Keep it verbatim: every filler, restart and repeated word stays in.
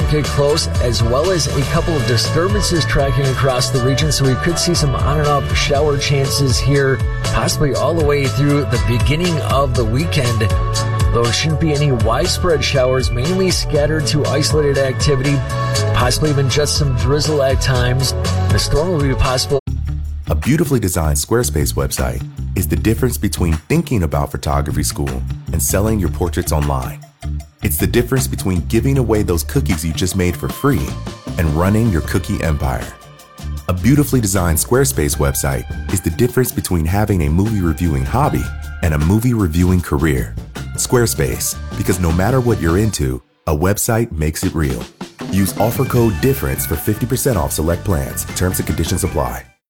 get close, as well as a couple of disturbances tracking across the region. So we could see some on and off shower chances here, possibly all the way through the beginning of the weekend. Though it shouldn't be any widespread showers, mainly scattered to isolated activity, possibly even just some drizzle at times. The storm will be possible. A beautifully designed Squarespace website is the difference between thinking about photography school and selling your portraits online. It's the difference between giving away those cookies you just made for free and running your cookie empire. A beautifully designed Squarespace website is the difference between having a movie reviewing hobby and a movie reviewing career. Squarespace, because no matter what you're into, a website makes it real. Use offer code DIFFERENCE for fifty percent off select plans. Terms and conditions apply.